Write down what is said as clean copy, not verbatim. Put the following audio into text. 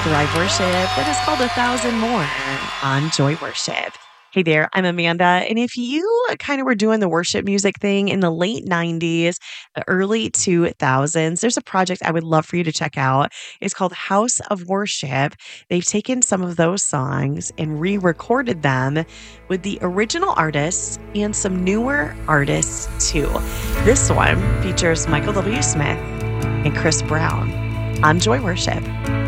Thrive Worship that is called 1,000 More on Joy Worship. Hey there, I'm Amanda. And if you kind of were doing the worship music thing in the late 90s, the early 2000s, there's a project I would love for you to check out. It's called House of Worship. They've taken some of those songs and re recorded them with the original artists and some newer artists too. This one features Michael W. Smith and Chris Brown on Joy Worship.